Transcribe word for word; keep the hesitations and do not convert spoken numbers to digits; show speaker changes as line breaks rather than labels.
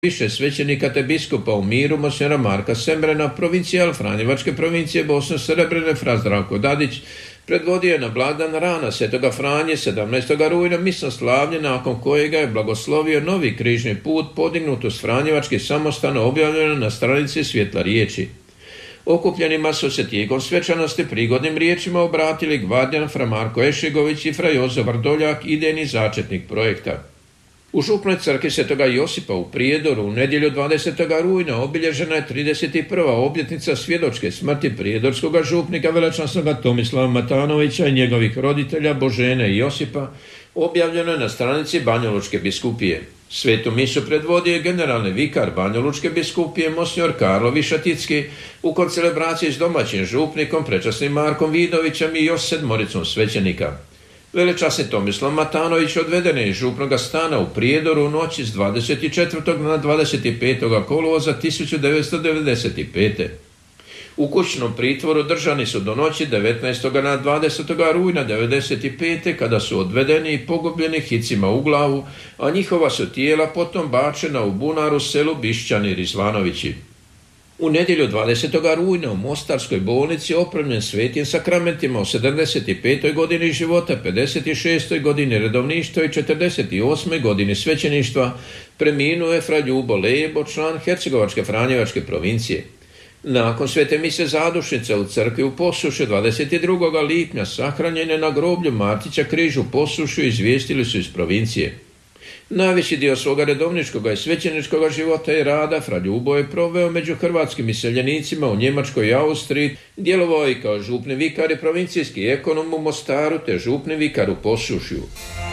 više svećenika te biskupa u miru monsignora Marka Sembrena, provincijal Franjevačke provincije Bosno-Srebrene fra Zdravko Dadić, predvodio je na blagdan rana Svetoga Franje sedamnaestog rujna misno slavlje, nakon kojega je blagoslovio novi križni put podignut uz Franjevački samostan, objavljeno na stranici Svjetla riječi. Okupljenima su se tijekom svečanosti prigodnim riječima obratili gvardijan fra Marko Ešigović i fra Jozo Vrdoljak, idejni začetnik projekta. U župnoj crkvi Svetoga Josipa u Prijedoru u nedjelju dvadesetog rujna obilježena je trideset prva obljetnica svjedočke smrti prijedorskog župnika velečasnoga Tomislava Matanovića i njegovih roditelja Božene i Josipa, objavljeno je na stranici Banjalučke biskupije. Svetu misu predvodio je generalni vikar Banjalučke biskupije monsignor Karlo Višaticki u koncelebraciji s domaćim župnikom prečasnim Markom Vidovićem i još sedmoricom svećenika. Velečasni Tomislav Matanović odveden je iz župnoga stana u Prijedoru u noći s dvadeset četvrtog na dvadeset petog kolovoza tisuću devetsto devedeset pete. U kućnom pritvoru držani su do noći devetnaestog na dvadesetog rujna devedeset pete kada su odvedeni i pogubljeni hicima u glavu, a njihova su tijela potom bačena u bunar u selu Bišćani Rizvanovići. U nedjelju dvadesetog rujna u Mostarskoj bolnici opremljen svetim sakramentima u sedamdeset petoj godini života, pedeset šestoj godini redovništva i četrdeset osmoj godini svećeništva preminuo je fra Ljubo Lebo, član Hercegovačke Franjevačke provincije. Nakon svete mise zadušnice u crkvi u Posušju dvadeset drugog lipnja sahranjene na groblju Martića križ u Posušju, izvijestili su iz provincije. Najveći dio svoga redovničkog i svećeničkog života i rada fra Ljubo je proveo među hrvatskim iseljenicima u Njemačkoj i Austriji, djelovao i kao župni vikar i provincijski ekonom u Mostaru te župni vikar u Posušju.